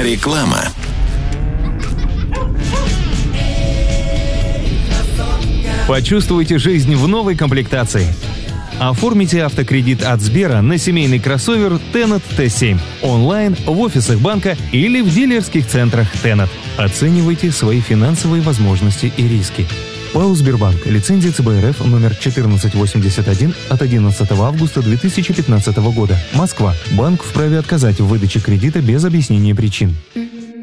Реклама. Почувствуйте жизнь в новой комплектации. Оформите автокредит от Сбера на семейный кроссовер Tennet T7 онлайн, в офисах банка или в дилерских центрах Tennet. Оценивайте свои финансовые возможности и риски. ПАО «Сбербанк». Лицензия ЦБ РФ номер 1481 от 11 августа 2015 года. Москва. Банк вправе отказать в выдаче кредита без объяснения причин.